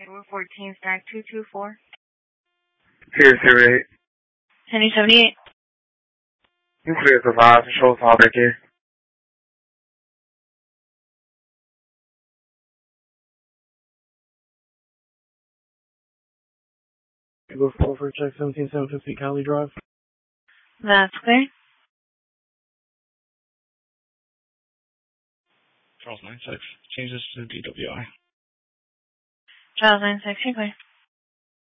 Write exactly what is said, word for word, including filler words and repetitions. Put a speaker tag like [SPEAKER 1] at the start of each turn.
[SPEAKER 1] Route fourteen, stack two two four.
[SPEAKER 2] Here, seventy-eight.
[SPEAKER 1] Henry seventy-eight.
[SPEAKER 2] You clear the five, control fall back in. You go forward for check seventeen seven fifty Cali Drive.
[SPEAKER 1] That's clear.
[SPEAKER 3] Charles nine six. Change this to D W I.
[SPEAKER 1] Charles nine six, you're clear.